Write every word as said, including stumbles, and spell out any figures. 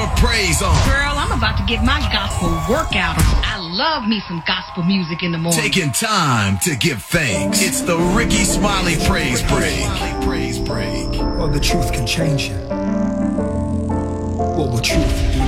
put praise on. Girl, I'm about to get my gospel workout on. I love me some gospel music in the morning. Taking time to give thanks. It's the Rickey Smiley Praise Break. Praise Break. Well, the truth can change you. What will truth do?